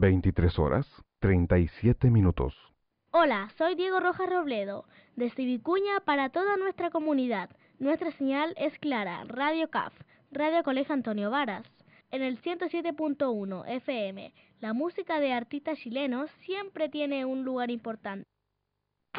23 horas, 37 minutos. Hola, soy Diego Rojas Robledo, desde Vicuña para toda nuestra comunidad. Nuestra señal es clara, Radio CAF, Radio Colegio Antonio Varas. En el 107.1 FM, la música de artistas chilenos siempre tiene un lugar importante.